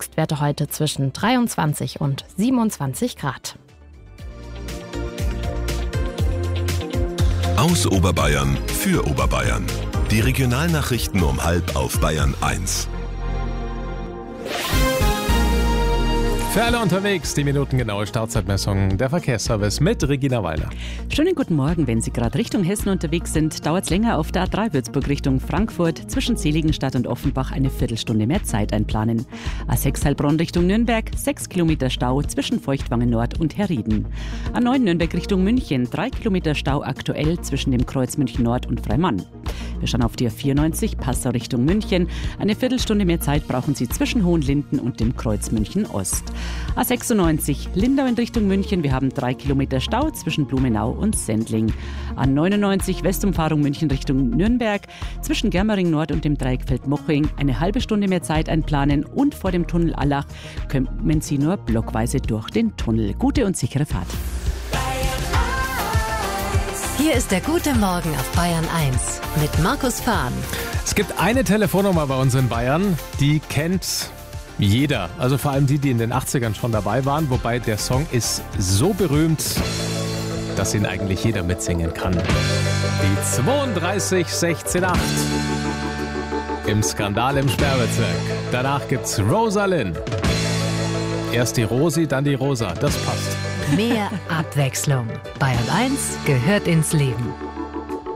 Höchstwerte heute zwischen 23 und 27 Grad. Aus Oberbayern für Oberbayern. Die Regionalnachrichten um 12:30 auf Bayern 1. Für alle unterwegs, die minutengenaue Startzeitmessung der Verkehrsservice mit Regina Wallner. Schönen guten Morgen. Wenn Sie gerade Richtung Hessen unterwegs sind, dauert es länger auf der A3 Würzburg Richtung Frankfurt. Zwischen Seligenstadt und Offenbach eine Viertelstunde mehr Zeit einplanen. A6 Heilbronn Richtung Nürnberg, 6 Kilometer Stau zwischen Feuchtwangen Nord und Herrieden. A9 Nürnberg Richtung München, 3 Kilometer Stau aktuell zwischen dem Kreuz München Nord und Freimann. Wir schauen auf die A94 Passau Richtung München. Eine Viertelstunde mehr Zeit brauchen Sie zwischen Hohenlinden und dem Kreuz München Ost. A96 Lindau in Richtung München. Wir haben 3 Kilometer Stau zwischen Blumenau und Sendling. A99 Westumfahrung München Richtung Nürnberg. Zwischen Germering Nord und dem Dreieck Feldmoching eine halbe Stunde mehr Zeit einplanen. Und vor dem Tunnel Allach kommen Sie nur blockweise durch den Tunnel. Gute und sichere Fahrt. Hier ist der gute Morgen auf Bayern 1 mit Markus Fahn. Es gibt eine Telefonnummer bei uns in Bayern, die kennt jeder. Also vor allem die in den 80ern schon dabei waren. Wobei der Song ist so berühmt, dass ihn eigentlich jeder mitsingen kann. Die 32 16 8 im Skandal im Sperrbezirk. Danach gibt's Rosalind. Erst die Rosi, dann die Rosa. Das passt. Mehr Abwechslung. Bayern 1 gehört ins Leben.